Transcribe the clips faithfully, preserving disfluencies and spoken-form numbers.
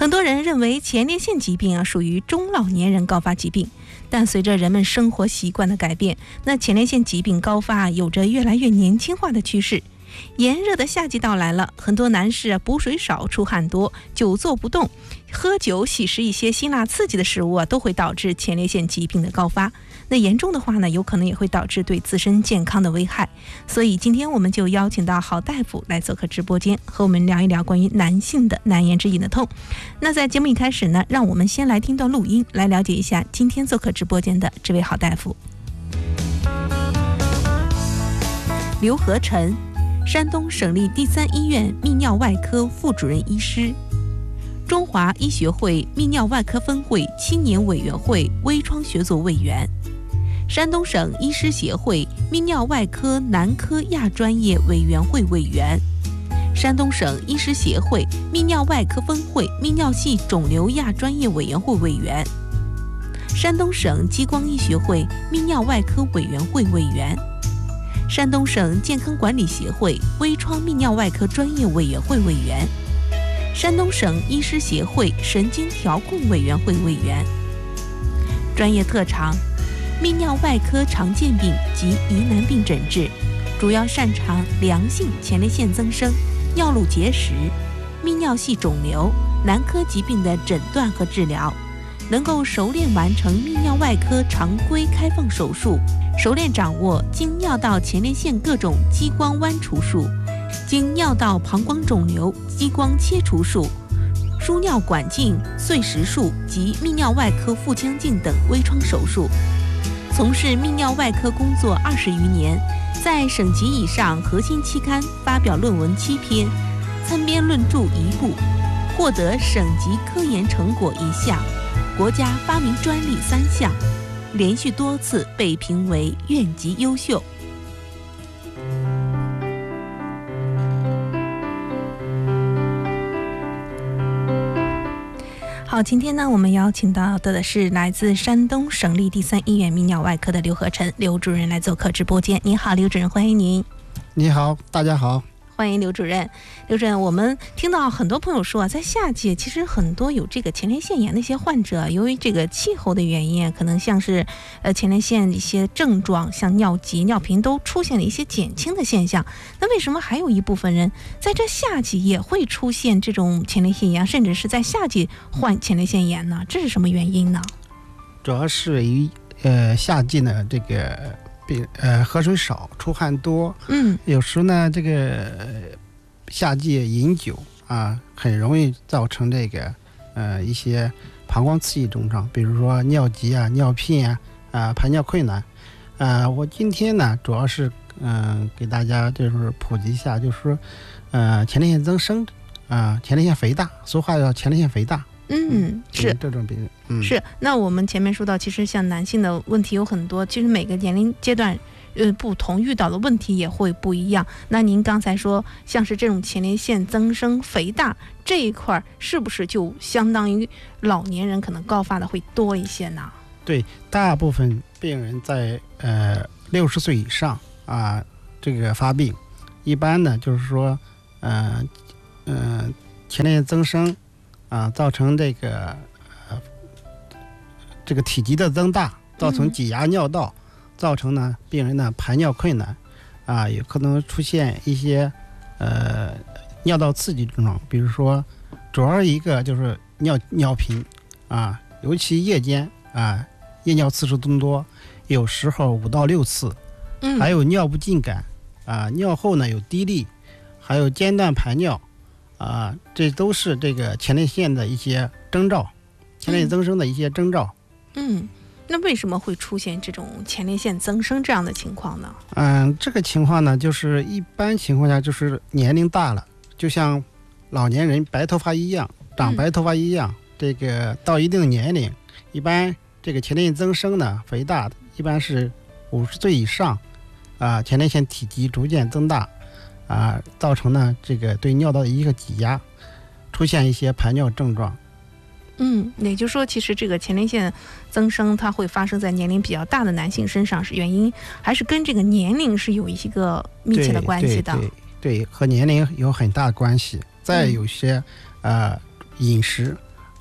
很多人认为前列腺疾病啊属于中老年人高发疾病，但随着人们生活习惯的改变，那前列腺疾病高发有着越来越年轻化的趋势。炎热的夏季到来了，很多男士啊补水少、出汗多、久坐不动、喝酒、喜食一些辛辣刺激的食物啊，都会导致前列腺疾病的高发。那严重的话呢，有可能也会导致对自身健康的危害。所以今天我们就邀请到郝大夫来做客直播间，和我们聊一聊关于男性的难言之隐的痛。那在节目一开始呢，让我们先来听段录音，来了解一下今天做客直播间的这位郝大夫。刘和成，山东省立第三医院泌尿外科副主任医师，中华医学会泌尿外科分会青年委员会微创学组委员，山东省医师协会泌尿外科男科亚专业委员会委员，山东省医师协会泌尿外科分会泌尿系肿瘤亚专业委员会委员，山东省激光医学会泌尿外科委员会委员，山东省健康管理协会微创泌尿外科专业委员会委员，山东省医师协会神经调控委员会委员。专业特长：泌尿外科常见病及疑难病诊治，主要擅长良性前列腺增生、尿路结石、泌尿系肿瘤、男科疾病的诊断和治疗，能够熟练完成泌尿外科常规开放手术，熟练掌握经尿道前列腺各种激光剜除术、经尿道膀胱肿瘤激光切除术、输尿管镜碎石术及泌尿外科腹腔镜等微创手术。从事泌尿外科工作二十余年，在省级以上核心期刊发表论文七篇，参编论著一部，获得省级科研成果一项，国家发明专利三项，连续多次被评为院级优秀。好，今天呢，我们邀请到的是来自山东省立第三医院泌尿外科的刘和成刘主任来做客直播间。你好，刘主任，欢迎您。 你好，大家好。 欢迎刘主任。刘主任，我们听到很多朋友说啊，在夏季其实很多有这个前列腺炎的一些患者，由于这个气候的原因，可能像是呃前列腺一些症状，像尿急、尿频都出现了一些减轻的现象。那为什么还有一部分人在这夏季也会出现这种前列腺炎，甚至是在夏季患前列腺炎呢？这是什么原因呢？ 主要是于呃夏季呢，这个病呃喝水少、出汗多， 嗯， 有时呢这个夏季饮酒啊，很容易造成这个呃一些膀胱刺激症状，比如说尿急啊、尿频啊、啊排尿困难。啊，我今天呢主要是嗯、呃、给大家就是普及一下，就是说呃前列腺增生啊、前列腺肥大，俗话叫前列腺肥大。 嗯，是这种病，嗯， 是。那我们前面说到，其实像男性的问题有很多，其实每个年龄阶段，呃，不同遇到的问题也会不一样。那您刚才说，像是这种前列腺增生、肥大这一块，是不是就相当于老年人可能高发的会多一些呢？ 对，大部分病人在呃六十岁以上啊，这个发病，一般呢就是说，呃，呃，前列腺增生。啊，造成这个呃这个体积的增大，造成挤压尿道，嗯、造成呢病人呢排尿困难，啊，有可能出现一些呃尿道刺激症状，比如说主要一个就是尿尿频啊，尤其夜间啊夜尿次数增多，有时候五到六次， 嗯， 还有尿不尽感啊，尿后呢有滴沥，还有间断排尿。啊，这都是这个前列腺的一些征兆，前列腺增生的一些征兆。 嗯，那为什么会出现这种前列腺增生这样的情况呢？ 嗯，这个情况呢，就是一般情况下就是年龄大了，就像老年人白头发一样，长白头发一样，嗯、这个到一定年龄，一般这个前列腺增生呢，肥大一般是五十岁以上，啊，前列腺体积逐渐增大。啊，造成呢这个对尿道的一个挤压，出现一些排尿症状。 嗯，也就是说，其实这个前列腺增生它会发生在年龄比较大的男性身上，是原因还是跟这个年龄是有一个密切的关系的？ 对对 对, 对，和年龄有很大关系。再有些、嗯、呃饮食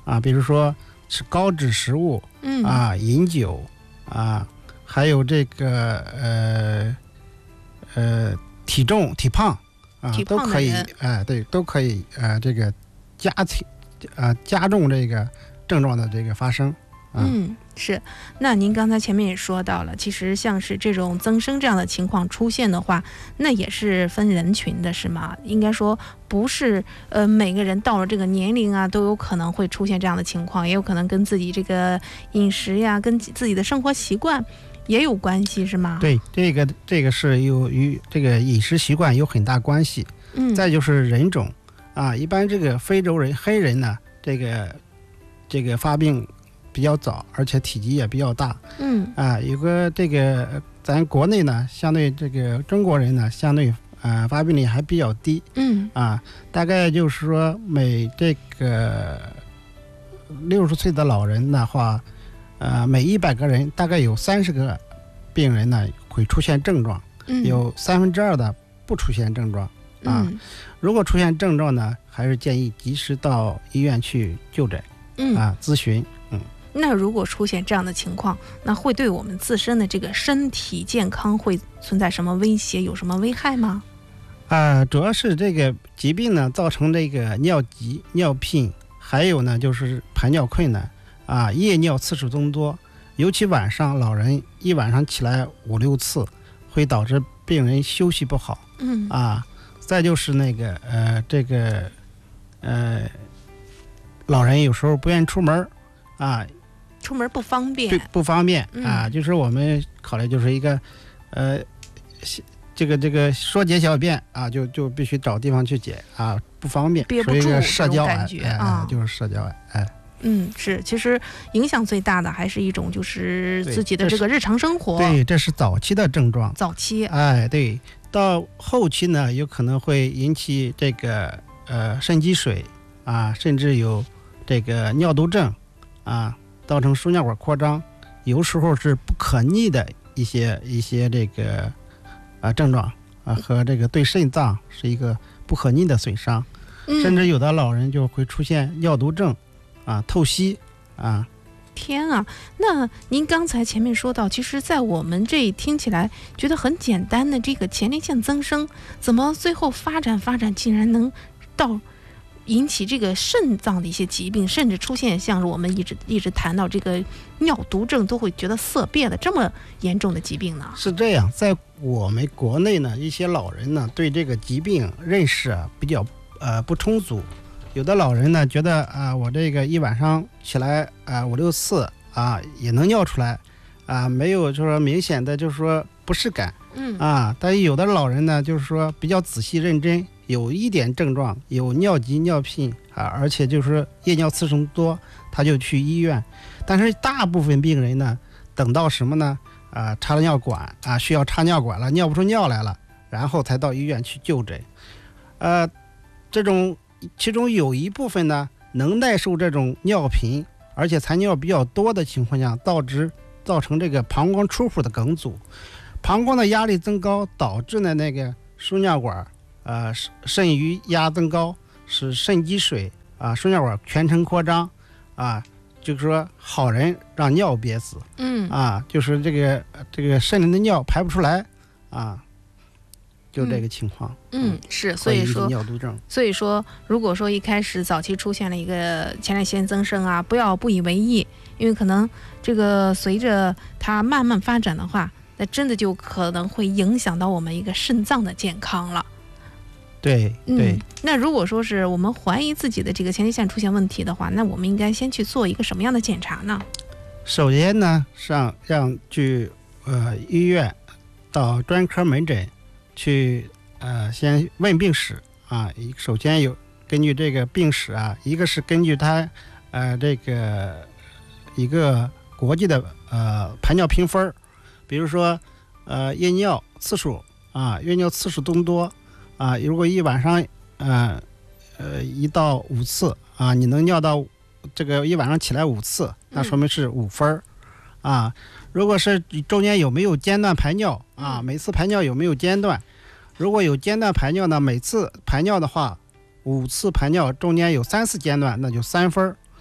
啊，比如说吃高脂食物， 嗯啊，饮酒啊，还有这个呃呃体重体胖啊， 体胖的都可以， 人哎、对，都可以呃这个加体呃加重这个症状的这个发生。 嗯，是。那您刚才前面也说到了，其实像是这种增生这样的情况出现的话，那也是分人群的，是吗？应该说不是呃每个人到了这个年龄啊，都有可能会出现这样的情况，也有可能跟自己这个饮食呀，跟自己的生活习惯也有关系，是吗？ 对，这个这个是有与这个饮食习惯有很大关系。 嗯， 再就是人种啊，一般这个非洲人黑人呢，这个这个发病比较早，而且体积也比较大。 嗯啊，有个这个咱国内呢，相对这个中国人呢，相对呃发病率还比较低嗯啊，大概就是说每这个六十岁的老人的话，呃，每一百个人大概有三十个病人呢会出现症状， 嗯， 有三分之二的不出现症状啊。 嗯如果出现症状呢，还是建议及时到医院去就诊嗯啊咨询。 那如果出现这样的情况，那会对我们自身的这个身体健康会存在什么威胁，有什么危害吗？ 啊，主要是这个疾病呢，造成这个尿急、尿频，还有呢就是排尿困难啊，夜尿次数增多，尤其晚上，老人一晚上起来五六次，会导致病人休息不好嗯啊。再就是那个呃，这个呃，老人有时候不愿意出门啊， 出门不方对便。 不方便啊， 嗯就是我们考虑就是一个呃。这个这个说解小便啊，就就必须找地方去解啊，不方便， 憋不属于一个住这种社交癌， 感觉哎啊哎就是社交癌，哎， 嗯，是，其实影响最大的还是一种就是对自己的这是这个日常生活。 对，这是早期的症状， 早期。 哎，对，到后期呢，有可能会引起这个呃肾积水啊，甚至有这个尿毒症啊，造成输尿管扩张，有时候是不可逆的一些一些这个啊症状啊，和这个对肾脏是一个不可逆的损伤。 嗯、 甚至有的老人就会出现尿毒症啊、透析啊。 天啊，那您刚才前面说到，其实在我们这听起来觉得很简单的这个前列腺增生，怎么最后发展发展竟然能到引起这个肾脏的一些疾病，甚至出现像是我们一直一直谈到这个尿毒症，都会觉得色变的这么严重的疾病呢？ 是这样，在我们国内呢，一些老人呢对这个疾病认识啊比较呃不充足，有的老人呢觉得啊、呃、我这个一晚上起来啊、呃、五六次啊也能尿出来啊，没有就是说明显的就是说不适感嗯啊，但是有的老人呢就是说比较仔细认真，有一点症状，有尿急尿频啊，而且就是说夜尿次数多，他就去医院。但是大部分病人呢，等到什么呢？啊，插了尿管啊，需要插尿管了，尿不出尿来了，然后才到医院去就诊。呃，这种其中有一部分呢，能耐受这种尿频，而且残尿比较多的情况下，导致造成这个膀胱出口的梗阻，膀胱的压力增高，导致呢那个输尿管。呃，肾盂压增高，使肾积水啊，输尿管全程扩张啊，就是说好人让尿憋死， 嗯啊，就是这个这个肾里的尿排不出来啊，就这个情况。 嗯，是，所以会引起说尿毒症。 所以说，如果说一开始早期出现了一个前列腺增生啊，不要不以为意，因为可能这个随着它慢慢发展的话，那真的就可能会影响到我们一个肾脏的健康了。 对对、 嗯，那如果说是我们怀疑自己的这个前列腺出现问题的话，那我们应该先去做一个什么样的检查呢？ 首先呢，让让去呃医院到专科门诊去呃先问病史啊。首先有根据这个病史啊，一个是根据他呃这个一个国际的呃排尿评分，比如说呃夜尿次数啊，夜尿次数增多。啊，如果一晚上，呃，呃，一到五次啊，你能尿到这个一晚上起来五次，那说明是五分儿、嗯、啊。如果是中间有没有间断排尿啊，每次排尿有没有间断？如果有间断排尿呢，每次排尿的话，五次排尿中间有三次间断，那就三分儿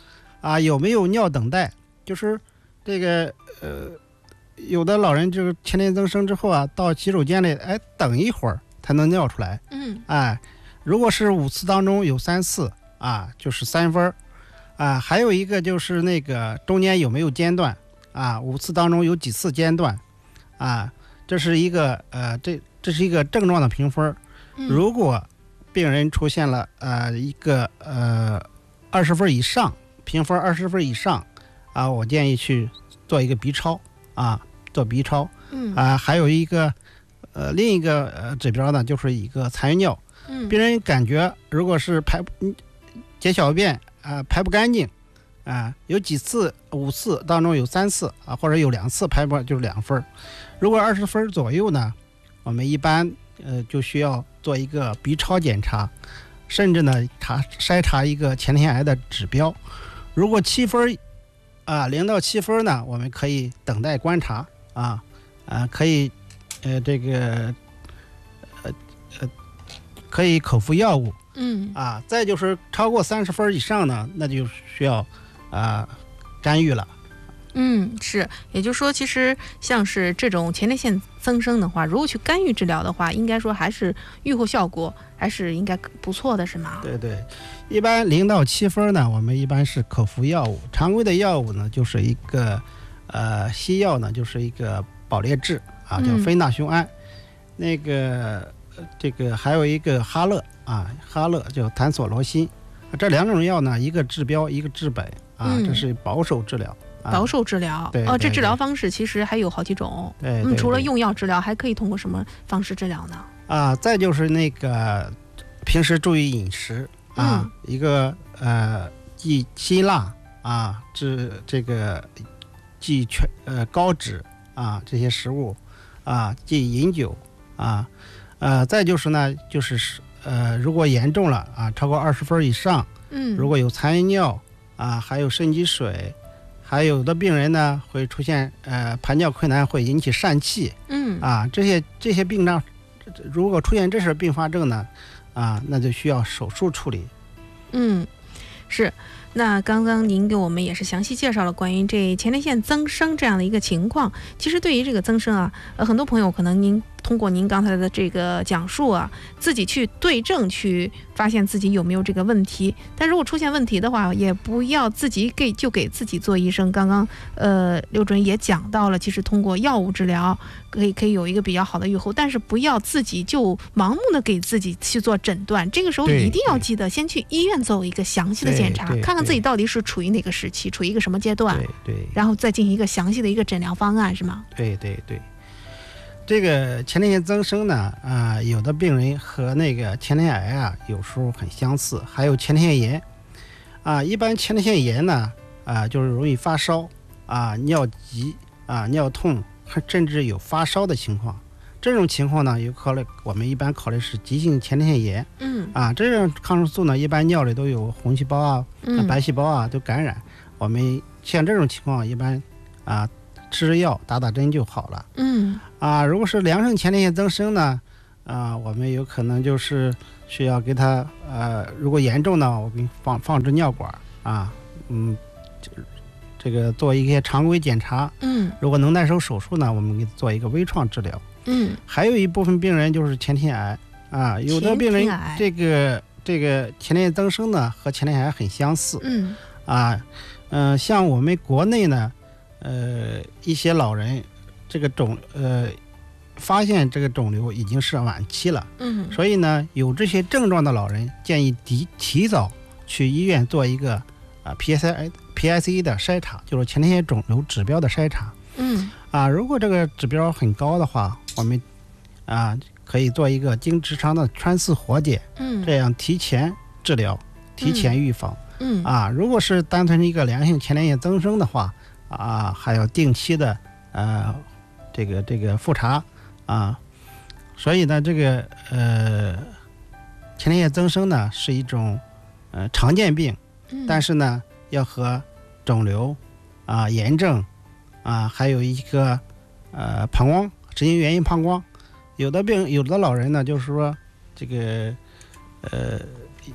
啊，有没有尿等待？就是这个呃，有的老人就是前列腺增生之后啊，到洗手间里，哎，等一会儿才能尿出来。 嗯， 哎，如果是五次当中有三次啊，就是三分啊。还有一个就是那个中间有没有间断啊？五次当中有几次间断啊？这是一个呃，这这是一个症状的评分。 嗯、 如果病人出现了呃一个呃二十分以上，评分二十分以上啊，我建议去做一个 B 超啊，做 B 超。 嗯啊，还有一个呃另一个呃指标呢，就是一个残余尿。 嗯， 病人感觉如果是排解小便啊、呃、排不干净啊，有几次五次当中有三次啊，或者有两次排不就是两分。如果二十分左右呢，我们一般呃就需要做一个 B 超检查，甚至呢查筛查一个前列腺癌的指标。如果七分啊，零到七分呢，我们可以等待观察啊啊，可以呃这个呃呃可以口服药物。 嗯啊，再就是超过三十分以上呢，那就需要啊干预了。 嗯，是，也就是说，其实像是这种前列腺增生的话，如果去干预治疗的话，应该说还是预后效果还是应该不错的，是吗？ 对对，一般零到七分呢，我们一般是口服药物，常规的药物呢就是一个呃西药呢就是一个保列治啊，叫非那雄胺，嗯、那个这个还有一个哈勒啊，哈勒叫坦索罗辛，这两种药呢，一个治标，一个治本啊，嗯、这是保守治疗。 保守治疗， 对哦，这治疗方式其实还有好几种。 对， 嗯，除了用药治疗，还可以通过什么方式治疗呢？ 啊，再就是那个平时注意饮食啊， 嗯、 一个呃忌辛辣啊，治这个忌全呃高脂啊这些食物啊，忌饮酒啊，呃，再就是呢，就是呃如果严重了啊，超过二十分以上， 嗯， 如果有残余尿啊，还有肾积水。还有的病人呢会出现呃排尿困难，会引起疝气， 嗯啊这些这些病症，如果出现这些并发症呢，啊那就需要手术处理。 嗯，是。那刚刚您给我们也是详细介绍了关于这前列腺增生这样的一个情况。其实对于这个增生啊，呃很多朋友可能您通过您刚才的这个讲述啊，自己去对症去发现自己有没有这个问题。但如果出现问题的话，也不要自己给就给自己做医生。刚刚呃刘主任也讲到了，其实通过药物治疗可以可以有一个比较好的预后，但是不要自己就盲目的给自己去做诊断。这个时候一定要记得先去医院做一个详细的检查，看看自己到底是处于哪个时期，处于一个什么阶段， 对对， 然后再进行一个详细的一个诊疗方案，是吗？ 对对对。这个前列腺增生呢，啊、呃，有的病人和那个前列腺癌啊，有时候很相似，还有前列腺炎，啊，一般前列腺炎呢，啊，就是容易发烧，啊，尿急，啊，尿痛，甚至有发烧的情况。这种情况呢，有考虑，我们一般考虑是急性前列腺炎， 嗯， 啊，这种抗生素呢，一般尿里都有红细胞啊、 嗯、 白细胞啊都感染，我们像这种情况，一般啊。吃吃药打打针就好了。 嗯啊，如果是良性前列腺增生呢，啊，我们有可能就是需要给他呃，如果严重呢，我给放放置尿管啊，嗯，这个做一些常规检查。 嗯， 如果能耐受手术呢，我们给做一个微创治疗。 嗯，还有一部分病人就是前列腺癌啊，有的病人这个这个前列腺增生呢和前列腺癌很相似。 嗯啊，嗯、呃，像我们国内呢。呃，一些老人，这个肿呃，发现这个肿瘤已经是晚期了， 嗯， 所以呢，有这些症状的老人建议提提早去医院做一个啊 P S A P S A 的筛查，就是前列腺肿瘤指标的筛查， 嗯， 啊，如果这个指标很高的话，我们啊可以做一个经直肠的穿刺活检， 嗯， 这样提前治疗，提前预防， 嗯， 啊，如果是单纯一个良性前列腺增生的话。啊，还要定期的呃，这个这个复查啊，所以呢，这个呃，前列腺增生呢是一种呃常见病， 嗯、 但是呢，要和肿瘤啊、炎症啊，还有一个呃膀胱神经原因膀胱，有的病有的老人呢，就是说这个呃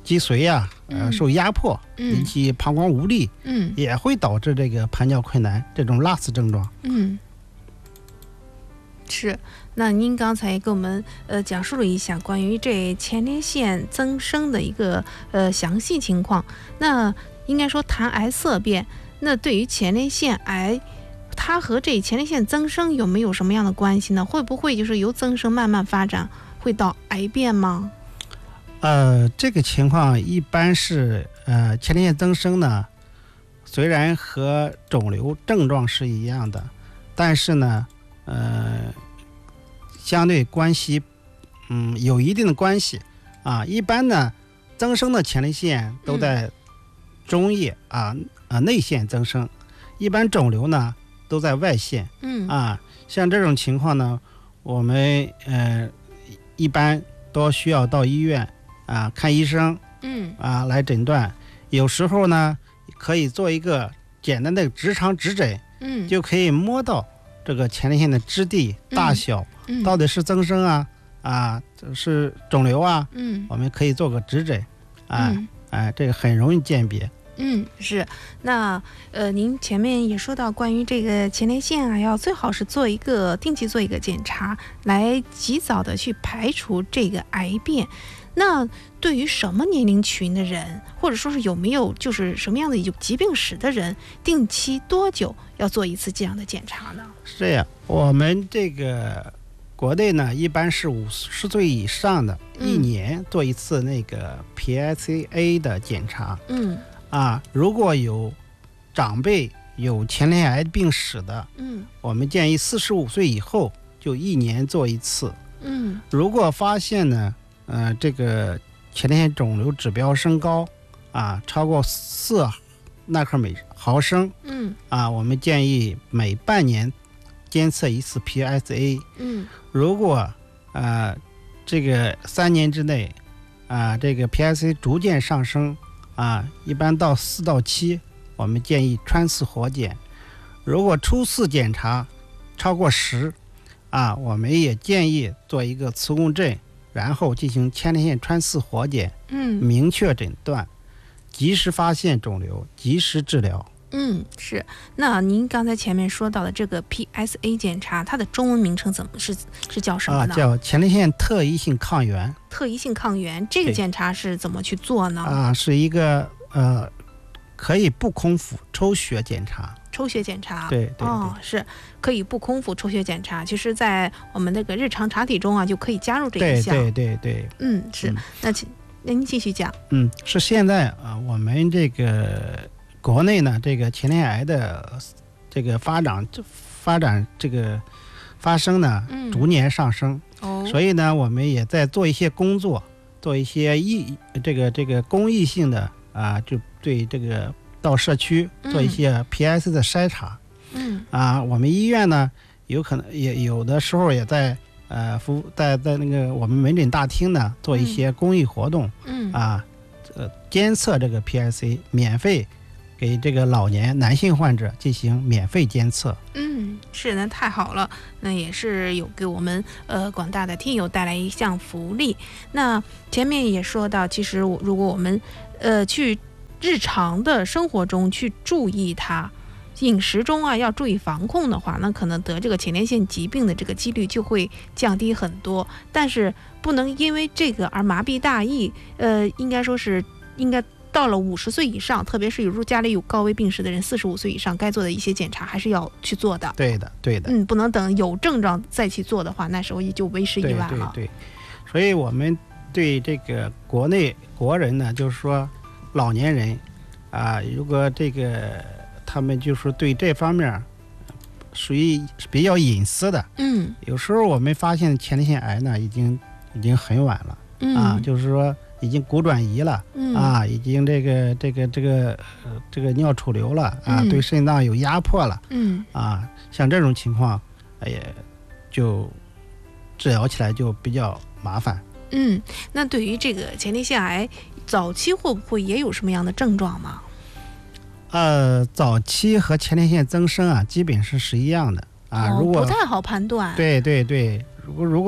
脊髓啊，呃，受压迫，引起膀胱无力， 嗯， 也会导致这个排尿困难这种拉丝症状。 嗯，是。那您刚才给我们呃讲述了一下关于这前列腺增生的一个呃详细情况。那应该说谈癌色变，那对于前列腺癌，它和这前列腺增生有没有什么样的关系呢？会不会就是由增生慢慢发展，会到癌变吗？ 呃，这个情况一般是呃前列腺增生呢，虽然和肿瘤症状是一样的，但是呢，呃，相对关系，嗯，有一定的关系啊。一般呢，增生的前列腺都在中叶、嗯、啊啊内腺增生，一般肿瘤呢都在外腺。 嗯啊，像这种情况呢，我们呃一般都需要到医院啊看医生， 嗯啊来诊断。有时候呢，可以做一个简单的直肠指诊， 嗯， 就可以摸到这个前列腺的质地、大小， 嗯， 到底是增生啊啊是肿瘤啊， 嗯， 我们可以做个指诊，啊、 嗯、 哎，这个很容易鉴别。 嗯，是。那呃，您前面也说到关于这个前列腺啊，要最好是做一个定期做一个检查，来及早的去排除这个癌变。那对于什么年龄群的人，或者说是有没有就是什么样的有疾病史的人，定期多久要做一次这样的检查呢？ 是这样，我们这个国内呢，一般是五十岁以上的， 嗯、 一年做一次那个 P I S A 的检查。 嗯啊，如果有长辈有前列腺癌病史的， 嗯， 我们建议四十五岁以后就一年做一次。 嗯， 如果发现呢，呃，这个前列腺肿瘤指标升高，啊，超过四纳克每毫升， 嗯， 啊，我们建议每半年监测一次 P I S A。 嗯， 如果呃这个三年之内，啊，这个 P I S A 逐渐上升。啊，一般到四到七，我们建议穿刺活检。如果初次检查超过十，啊，我们也建议做一个磁共振，然后进行前列腺穿刺活检， 嗯， 明确诊断，及时发现肿瘤，及时治疗。 嗯，是。那您刚才前面说到的这个 P S A 检查，它的中文名称怎么是是叫什么呢？ 啊，叫前列腺特异性抗原。 特异性抗原，这个检查是怎么去做呢？ 啊，是一个呃，可以不空腹抽血检查。 抽血检查， 对 对, 对哦，是可以不空腹抽血检查。其实，在我们那个日常查体中啊，就可以加入这一项。 对对对对， 嗯，是。嗯、那请那您继续讲。 嗯，是现在啊，我们这个国内呢，这个前列腺癌的这个发展发展这个发生呢， 嗯、 逐年上升。 哦， 所以呢，我们也在做一些工作，做一些益这个这个公益性的啊，就对这个到社区做一些 P I S 的筛查。 嗯啊，我们医院呢，有可能也有的时候也在呃服在在那个我们门诊大厅呢做一些公益活动。 嗯啊，呃，监测这个 P I S A， 免费给这个老年男性患者进行免费监测。 嗯，是，那太好了，那也是有给我们呃广大的听友带来一项福利。那前面也说到，其实如果我们呃去日常的生活中去注意它，饮食中啊要注意防控的话，那可能得这个前列腺疾病的这个几率就会降低很多。但是不能因为这个而麻痹大意，呃，应该说是应该。到了五十岁以上，特别是有家里有高危病史的人，四十五岁以上该做的一些检查还是要去做的。 对的，对的。 嗯，不能等有症状再去做的话，那时候也就为时已晚了。 对对对，所以我们对这个国内国人呢，就是说老年人啊，如果这个他们就是对这方面属于比较隐私的， 嗯，有时候我们发现前列腺癌呢，已经已经很晚了。 嗯、 啊，就是说已经骨转移了。 嗯、 啊，已经这个这个这个呃这个尿储留了啊， 嗯、 对肾脏有压迫了。 嗯， 啊，像这种情况，哎呀，就治疗起来就比较麻烦。 嗯，那对于这个前列腺癌早期会不会也有什么样的症状吗？ 呃，早期和前列腺增生啊，基本上是一样的啊。 哦、 如果不太好判断。 对对对，如果如果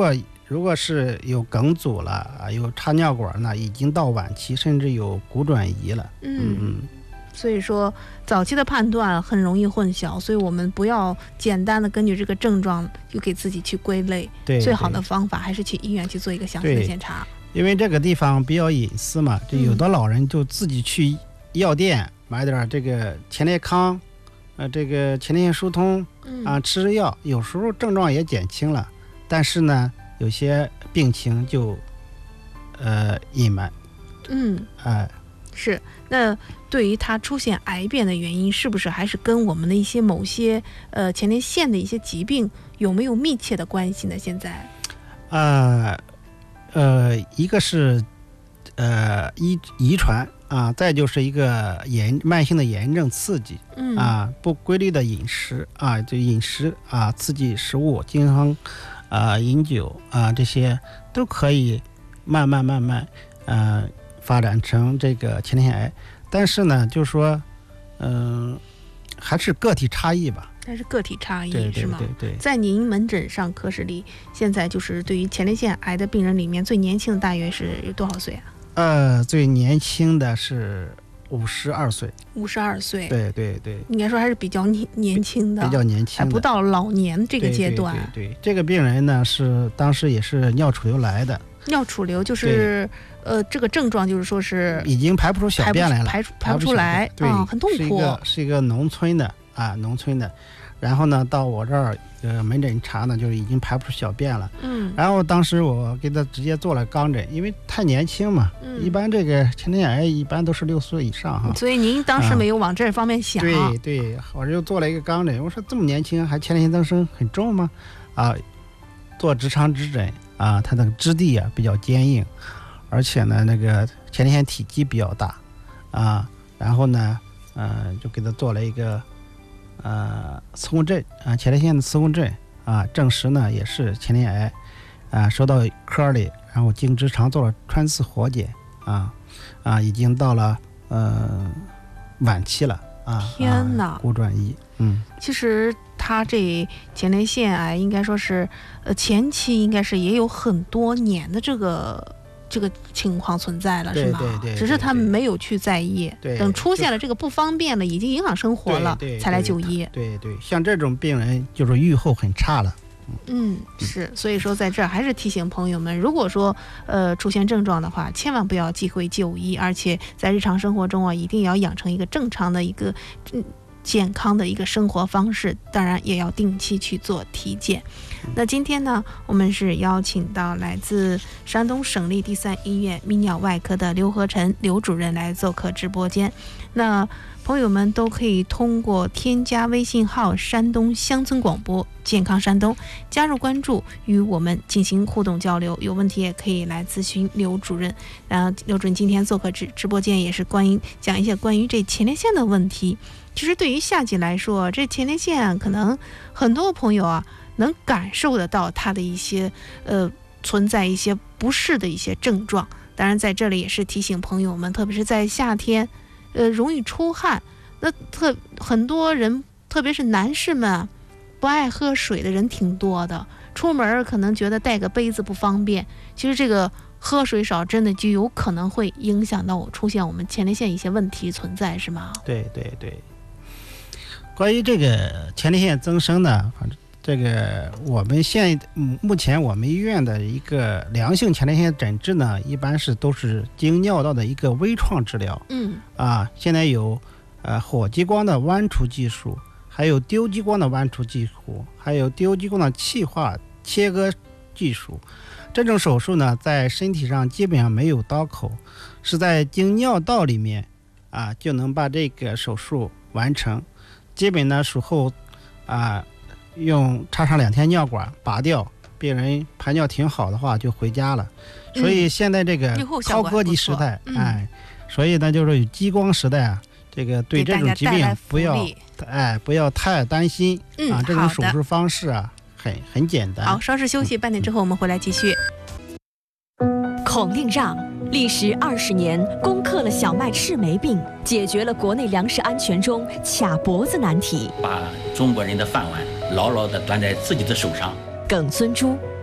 如果是有梗阻了啊，有插尿管呢，已经到晚期，甚至有骨转移了。 嗯嗯。所以说早期的判断很容易混淆，所以我们不要简单的根据这个症状就给自己去归类。 对， 最好的方法还是去医院去做一个详细的检查。 因为这个地方比较隐私嘛，就有的老人就自己去药店买点这个前列康，呃，这个前列腺疏通啊，吃着药，有时候症状也减轻了，但是呢，有些病情就呃隐瞒。 嗯， 哎、呃， 是。那对于它出现癌变的原因，是不是还是跟我们的一些某些呃前列腺的一些疾病有没有密切的关系呢？现在， 呃呃，一个是呃遗遗传啊，再就是一个炎慢性的炎症刺激， 嗯啊，不规律的饮食啊，就饮食啊，刺激食物，经常啊饮酒啊，这些都可以慢慢慢慢呃发展成这个前列腺癌。但是呢，就是说，嗯、呃，还是个体差异吧。 但是个体差异， 对对对对， 是吗？在您门诊上科室里，现在就是对于前列腺癌的病人里面，最年轻的大约是有多少岁啊？ 呃，最年轻的是五十二岁。 五十二岁， 对对对， 应该说还是比较年年轻的， 比较年轻的， 还不到老年这个阶段。 对对对对，这个病人呢是当时也是尿储留来的。 尿储留就是呃，这个症状就是说是已经排不出小便来了， 排排不出来， 对、 啊，很痛苦。 是一个是一个农村的啊，农村的。然后呢，到我这儿呃门诊查呢，就是已经排不出小便了。 嗯。 然后当时我给他直接做了肛诊，因为太年轻嘛， 嗯、 一般这个前列腺癌一般都是六十岁以上哈。 所以您当时没有往这方面想。 啊、对对，我就做了一个肛诊，我说这么年轻还前列腺增生很重吗？啊，做直肠直诊啊，它的质地啊比较坚硬，而且呢那个前列腺体积比较大啊，然后呢，呃，就给他做了一个。呃，磁共振啊，前列腺的磁共振啊，证实呢也是前列腺癌啊，收到科里，然后经直肠做了穿刺活检啊啊，已经到了呃晚期了啊。 天哪， 啊、骨转移，嗯， 其实他这前列腺癌应该说是呃前期应该是也有很多年的这个。这个情况存在了，是吗？ 对对 对, 对， 只是他们没有去在意，等出现了这个不方便了，已经影响生活了， 对对对才来就医。 对 对, 对，像这种病人就是预后很差了。 嗯，是，所以说在这儿还是提醒朋友们，如果说呃出现症状的话，千万不要忌讳就医，而且在日常生活中啊，一定要养成一个正常的一个嗯健康的一个生活方式，当然也要定期去做体检。那今天呢，我们是邀请到来自山东省立第三医院泌尿外科的刘和晨刘主任来做客直播间。那朋友们都可以通过添加微信号山东乡村广播健康山东，加入关注，与我们进行互动交流，有问题也可以来咨询刘主任。然后刘主任今天做客直直播间也是关于讲一些关于这前列腺的问题。其实对于夏季来说，这前列腺可能很多朋友啊能感受得到它的一些呃存在一些不适的一些症状。当然在这里也是提醒朋友们，特别是在夏天呃容易出汗，那特很多人特别是男士们啊不爱喝水的人挺多的，出门可能觉得带个杯子不方便，其实这个喝水少真的就有可能会影响到我出现我们前列腺一些问题存在，是吗？ 对对对。关于这个前列腺增生呢，反正这个我们现目前我们医院的一个良性前列腺诊治呢，一般是都是经尿道的一个微创治疗。 嗯啊，现在有呃火激光的剜除技术，还有丢激光的剜除技术，还有丢激光的气化切割技术。这种手术呢，在身体上基本上没有刀口，是在经尿道里面啊就能把这个手术完成。基本呢术后啊用插上两天尿管拔掉，病人排尿挺好的话就回家了。所以现在这个高科技时代， 嗯、 哎，所以呢就是激光时代啊，这个对这种疾病不要哎不要太担心、 嗯、 啊，这种手术方式啊很很简单。 好，稍事休息，半点之后我们回来继续。 孔令让历时二十年攻克了小麦赤霉病，解决了国内粮食安全中卡脖子难题， 把中国人的饭碗牢牢地端在自己的手上。 耿孙洙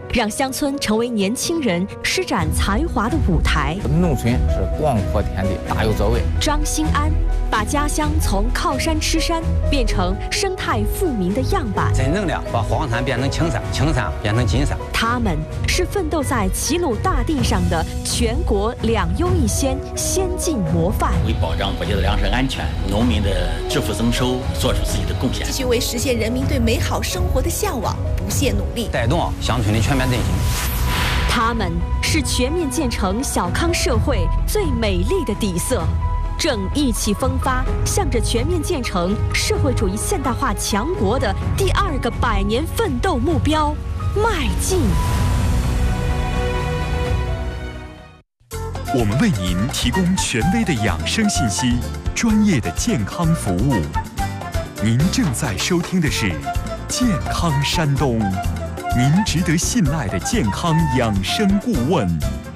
让乡村成为年轻人施展才华的舞台。 农村是广阔天地，大有作为。 张兴安把家乡从靠山吃山变成生态富民的样板， 真正的把黄山变成青山，青山变成金山。 他们是奋斗在齐鲁大地上的全国两优一先先进模范， 为保障国家的粮食安全、农民的致富增收做出自己的贡献， 继续为实现人民对美好生活的向往不懈努力， 带动乡村的全面振兴。 他们是全面建成小康社会最美丽的底色，正意气风发，向着全面建成社会主义现代化强国的第二个百年奋斗目标迈进。 我们为您提供权威的养生信息，专业的健康服务。您正在收听的是《健康山东》，您值得信赖的健康养生顾问。